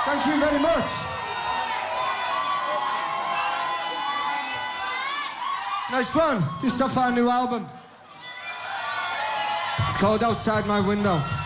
Thank you very much. Nice one. Just off our new album. It's called Outside My Window.